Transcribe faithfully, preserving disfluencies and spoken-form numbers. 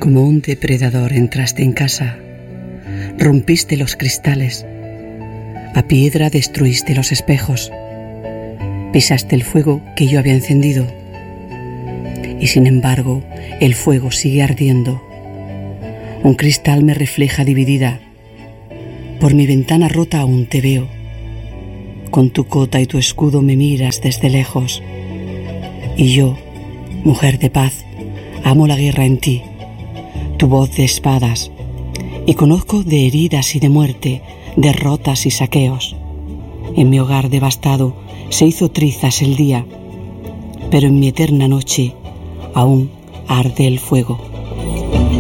Como un depredador entraste en casa, rompiste los cristales, a piedra destruiste los espejos, pisaste el fuego que yo había encendido, y sin embargo el fuego sigue ardiendo. Un cristal me refleja dividida, por mi ventana rota aún te veo, con tu cota y tu escudo me miras desde lejos, y yo, mujer de paz, amo la guerra en ti, tu voz de espadas, y conozco de heridas y de muerte, derrotas y saqueos. En mi hogar devastado se hizo trizas el día, pero en mi eterna noche aún arde el fuego.